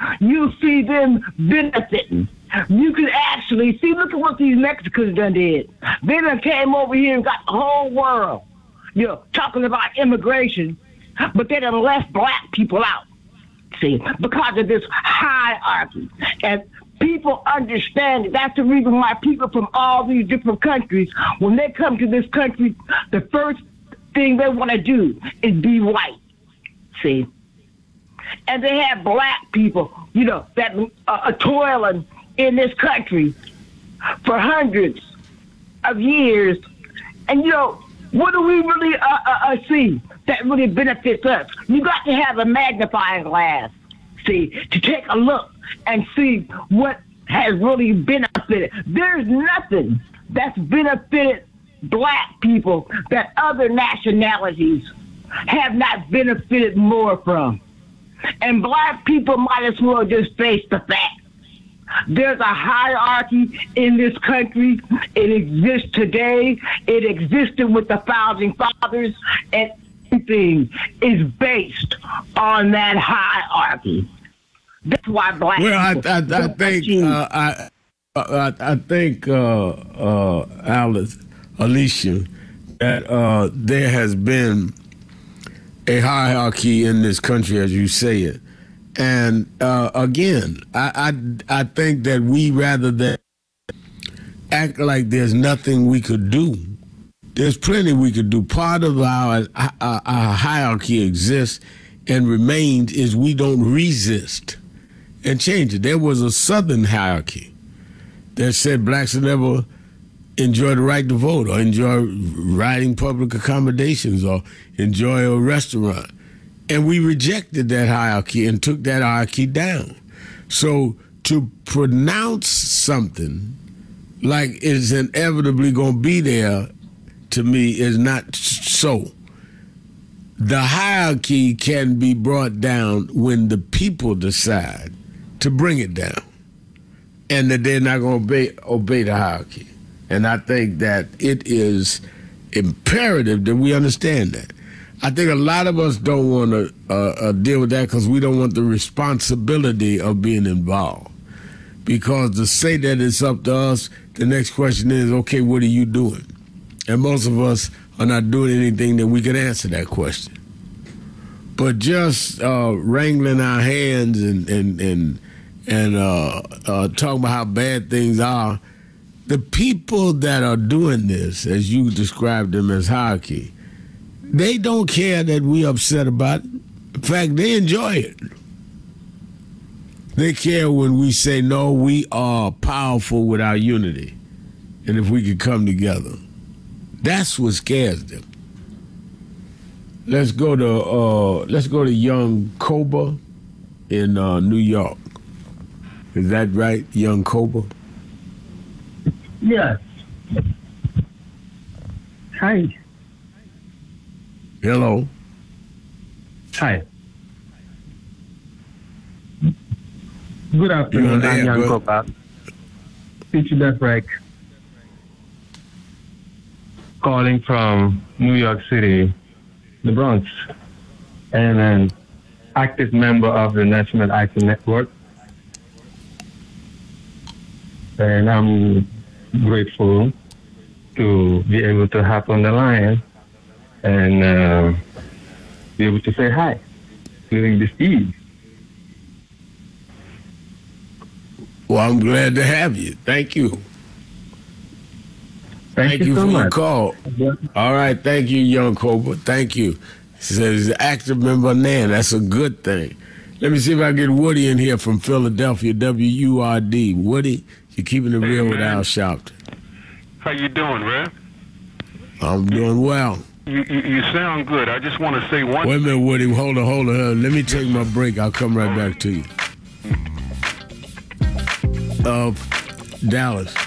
you see them benefiting. You can actually see, look at what these Mexicans done did. They done came over here and got the whole world, talking about immigration, but they done left black people out, see, because of this hierarchy. And people understand it. That's the reason why people from all these different countries, when they come to this country, the first thing they want to do is be white, see. And they have black people, that are toiling in this country for hundreds of years. And, what do we really see that really benefits us? You got to have a magnifying glass, see, to take a look and see what has really benefited. There's nothing that's benefited black people that other nationalities have not benefited more from. And black people might as well just face the fact. There's a hierarchy in this country. It exists today. It existed with the founding fathers, and everything is based on that hierarchy. That's why black people. I think, Alicia, that there has been a hierarchy in this country, as you say it. And again, I think that we, rather than act like there's nothing we could do, there's plenty we could do. Part of our hierarchy exists and remains is we don't resist and change it. There was a Southern hierarchy that said blacks will never enjoy the right to vote or enjoy riding public accommodations or enjoy a restaurant. And we rejected that hierarchy and took that hierarchy down. So to pronounce something like it's inevitably going to be there, to me, is not so. The hierarchy can be brought down when the people decide to bring it down and that they're not going to obey the hierarchy. And I think that it is imperative that we understand that. I think a lot of us don't want to deal with that because we don't want the responsibility of being involved. Because to say that it's up to us, the next question is, okay, what are you doing? And most of us are not doing anything that we can answer that question. But just wrangling our hands and talking about how bad things are, the people that are doing this, as you described them as hierarchy, they don't care that we upset about it. In fact, they enjoy it. They care when we say, no, we are powerful with our unity. And if we could come together. That's what scares them. Let's go to young Koba in New York. Is that right, young Koba? Yes. Hi. Hello. Hi. Good afternoon. I'm Jan Kopa. Teacher Lefrek. Calling from New York City, the Bronx, and an active member of the National Action Network. And I'm grateful to be able to hop on the line and be able to say hi during this eve. Well, I'm glad to have you. Thank you. Thank you for so your much. call. All right, thank you, young Cobra. Thank you. Says active member of NAN. That's a good thing. Let me see if I can get Woody in here from Philadelphia, WURD. Woody, you're keeping it real with Al Sharpton. How you doing, Rev? I'm doing well. You sound good. I just want to say one. Wait a minute, Woody. Hold on. Let me take my break. I'll come right back to you. Dallas.